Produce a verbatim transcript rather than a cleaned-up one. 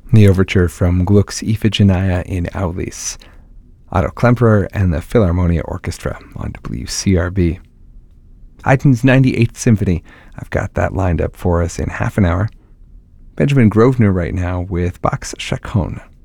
The overture from Gluck's Iphigenia in Aulis, Otto Klemperer and the Philharmonia Orchestra on W C R B. Haydn's ninety-eighth Symphony, I've got that lined up for us in half an hour. Benjamin Grosvenor right now with Bach's Chaconne.